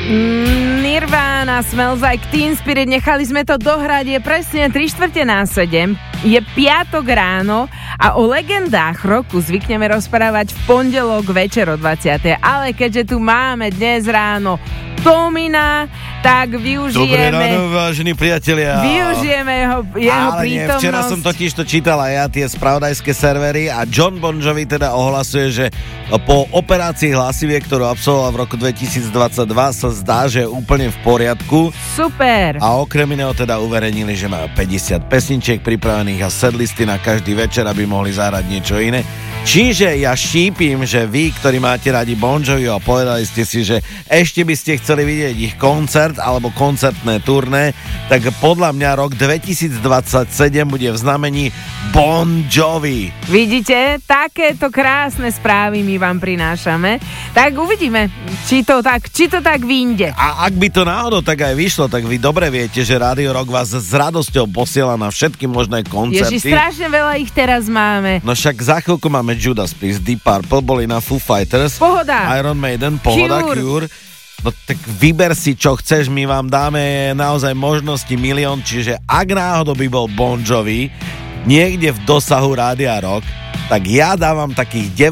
Nirvana, Smells Like Teen Spirit, nechali sme to dohrať, je presne 6:45, je piatok ráno a o legendách roku zvykneme rozprávať v pondelok večer o 20. Ale keďže tu máme dnes ráno Tomina, tak využijeme... Dobré ráno, vážení priatelia. Využijeme jeho prítomnosť. Nie, včera som totiž to čítal aj ja tie spravodajské servery a John Bon Jovi teda ohlasuje, že po operácii hlasivie, ktorú absolvoval v roku 2022, sa zdá, že je úplne v poriadku. Super. A okrem iného teda uverejnili, že majú 50 pesničiek pripravených a setlisty na každý večer, aby mohli zahrať niečo iné. Čiže ja šípim, že vy, ktorí máte radi Bon Jovi a povedali ste si, že ešte by ste chceli vidieť ich koncert alebo koncertné turné, tak podľa mňa rok 2027 bude v znamení Bon Jovi. Vidíte, takéto krásne správy my vám prinášame. Tak uvidíme, či to tak vyjde. A ak by to náhodou tak aj vyšlo, tak vy dobre viete, že Radio Rock vás s radosťou posiela na všetky možné koncerty. Ježiš, strašne veľa ich teraz máme. No však za chvíľku máme Judas Priest, Deep Purple, boli na Foo Fighters, Pohoda, Iron Maiden, Pohoda, Cure. No tak vyber si, čo chceš, my vám dáme naozaj možnosti milión, čiže ak náhodou by bol Bon Jovi niekde v dosahu Rádia Rock, tak ja dávam takých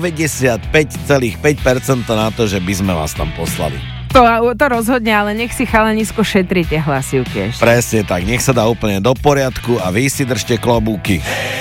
95,5% na to, že by sme vás tam poslali. To rozhodne, ale nech si chalanisko šetrite hlasivky ešte. Presne tak, nech sa dá úplne do poriadku a vy si držte klobúky.